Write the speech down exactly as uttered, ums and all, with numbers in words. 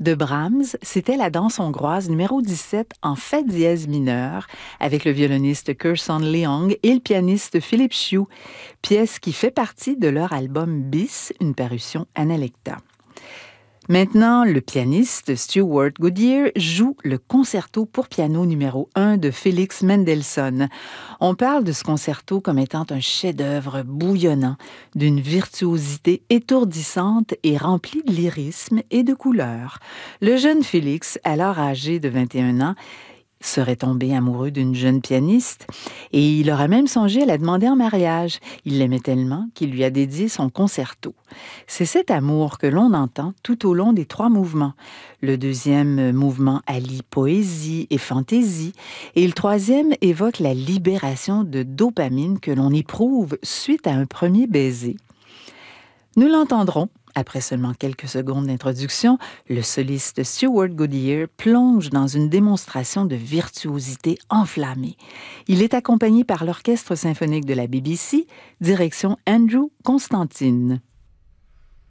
de Brahms, c'était la danse hongroise numéro dix-sept en fa dièse mineur avec le violoniste Kirsan Leong et le pianiste Philippe Chiu, pièce qui fait partie de leur album Bis, une parution Analecta. Maintenant, le pianiste Stewart Goodyear joue le concerto pour piano numéro un de Félix Mendelssohn. On parle de ce concerto comme étant un chef-d'œuvre bouillonnant, d'une virtuosité étourdissante et rempli de lyrisme et de couleurs. Le jeune Félix, alors âgé de vingt et un ans, serait tombé amoureux d'une jeune pianiste et il aura même songé à la demander en mariage. Il l'aimait tellement qu'il lui a dédié son concerto. C'est cet amour que l'on entend tout au long des trois mouvements. Le deuxième mouvement allie poésie et fantaisie et le troisième évoque la libération de dopamine que l'on éprouve suite à un premier baiser. Nous l'entendrons. Après seulement quelques secondes d'introduction, le soliste Stewart Goodyear plonge dans une démonstration de virtuosité enflammée. Il est accompagné par l'Orchestre symphonique de la B B C, direction Andrew Constantine.